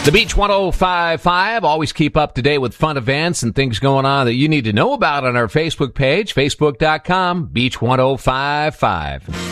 The Beach 105.5. Always keep up to date with fun events and things going on that you need to know about on our Facebook page, facebook.com, Beach 105.5.